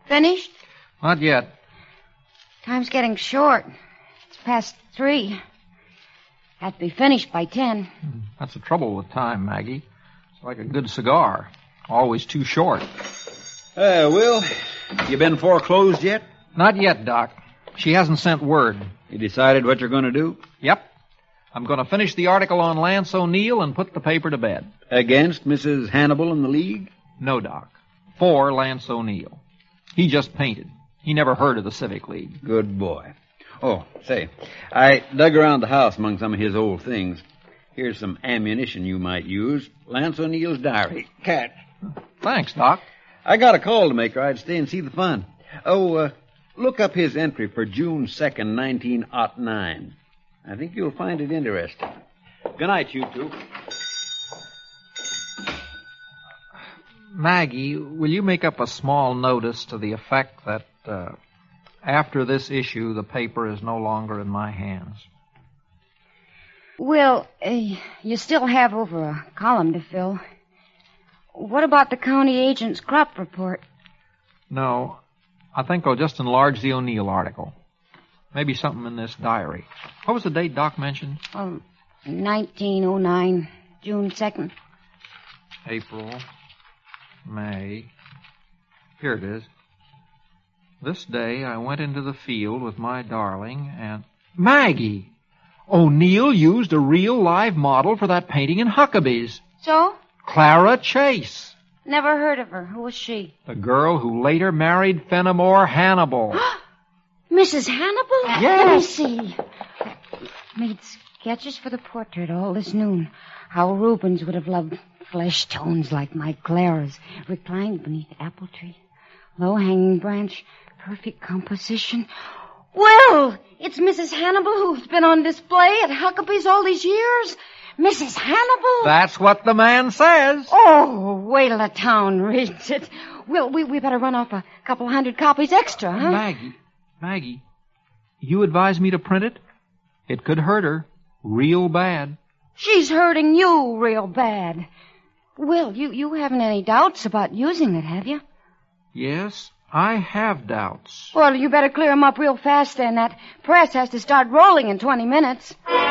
Finished? Not yet. Time's getting short. It's past 3. Have to be finished by 10. That's the trouble with time, Maggie. It's like a good cigar. Always too short. Will, you been foreclosed yet? Not yet, Doc. She hasn't sent word. You decided what you're going to do? Yep. I'm going to finish the article on Lance O'Neill and put the paper to bed. Against Mrs. Hannibal and the League? No, Doc. For Lance O'Neill. He just painted. He never heard of the Civic League. Good boy. Oh, say, I dug around the house among some of his old things. Here's some ammunition you might use. Lance O'Neill's diary. Cat. Thanks, Doc. I got a call to make, or I'd stay and see the fun. Look up his entry for June 2nd, 1909. I think you'll find it interesting. Good night, you two. Maggie, will you make up a small notice to the effect that after this issue, the paper is no longer in my hands? Will, you still have over a column to fill. What about the county agent's crop report? No, I think I'll just enlarge the O'Neill article. Maybe something in this diary. What was the date Doc mentioned? 1909, June 2nd. April, May. Here it is. This day I went into the field with my darling and... Maggie! O'Neill used a real live model for that painting in Huckabee's. So? Clara Chase. Never heard of her. Who was she? The girl who later married Fenimore Hannibal. Mrs. Hannibal? Yes. Let me see. Made sketches for the portrait all this noon. How Rubens would have loved flesh tones like my Clara's. Reclined beneath apple tree. Low-hanging branch. Perfect composition. Well, it's Mrs. Hannibal who's been on display at Huckabee's all these years. Mrs. Hannibal? That's what the man says. Oh, wait till the town reads it. Well, we better run off a couple 100 copies extra, huh? Maggie, you advise me to print it? It could hurt her real bad. She's hurting you real bad. Will, you haven't any doubts about using it, have you? Yes, I have doubts. Well, you better clear 'em up real fast then. That press has to start rolling in 20 minutes.